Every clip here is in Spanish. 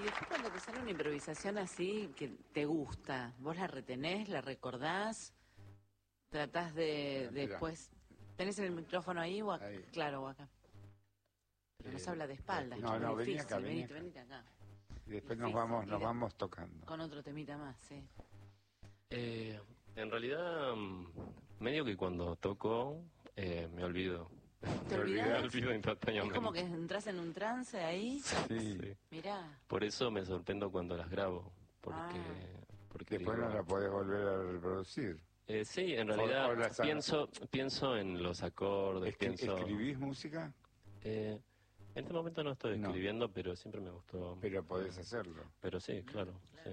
Y después cuando te sale una improvisación así que te gusta, ¿vos la retenés, la recordás? ¿Tratás de Mira. después... ¿Tenés el micrófono ahí o acá? Ahí. Claro, o acá. Pero nos habla de espaldas, no, que no, es vení difícil. acá, vení acá. Venite acá. Y después Difícil. nos vamos tocando. Con otro temita más, sí. En realidad, medio que cuando toco, me olvido. ¿Te Me olvidás? olvido Es instantáneamente. como que entras en un trance ahí. Sí. Sí. Mirá. Por eso me sorprendo cuando las grabo, porque Después digo, no la podés volver a reproducir. sí, en realidad o las- pienso en los acordes, pienso... ¿Escribís música? En este momento no estoy No. escribiendo, pero siempre me gustó. Pero podés hacerlo. Pero sí, claro, sí.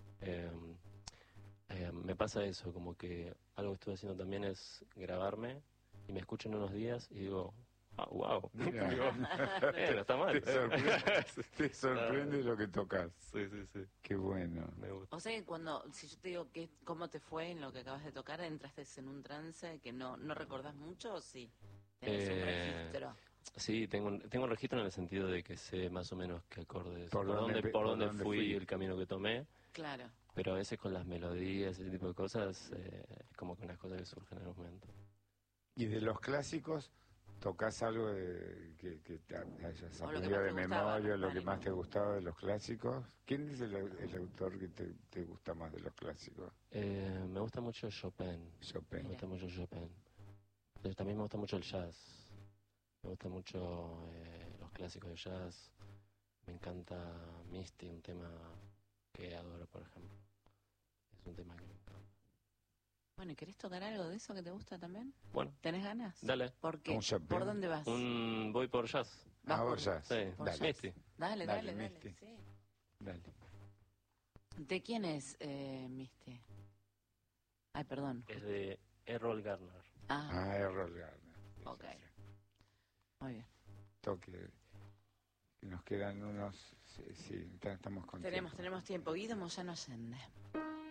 Me pasa eso, como que algo que estuve haciendo también es grabarme y me escucho en unos días y digo, wow, Mira. digo, no está mal. Te sorprende lo que tocas. Sí, sí, sí, Qué bueno. me gusta. O sea que cuando, si yo te digo cómo te fue en lo que acabas de tocar, entraste en un trance que no recordás mucho o sí? Tenés un registro. Sí, tengo un registro en el sentido de que sé más o menos qué acordes, Por dónde fui, fui. el camino que tomé, Claro. pero a veces con las melodías, ese tipo de cosas, es como que unas cosas que surgen en el momento. ¿Y de los clásicos tocas algo que te hayas O lo que aprendido más de te gustaba, memoria, lo que ánimo. más te gustaba de los clásicos? ¿Quién es el autor que te gusta más de los clásicos? Me gusta mucho Chopin. Chopin. Me gusta mucho Chopin. Pero también me gusta mucho el jazz. Me gusta mucho los clásicos de jazz. Me encanta Misty, un tema que adoro, por ejemplo. Es un tema que me encanta. Bueno, ¿y querés tocar algo de eso que te gusta también? Bueno, ¿Tenés ganas? dale. ¿Por qué? Un Chopin. ¿Por dónde vas? Voy por jazz. Vas por- vos jazz. Sí, por Dale. jazz. Misty. Dale, Dale, dale, Misty. sí. Dale. ¿De quién es Misty? Ay, perdón. Es de Errol Garner. Ah, Errol Garner. ok. Muy bien. Toque. Nos quedan unos... Sí, estamos contentos. Tenemos tiempo. Guido Moyano Allende.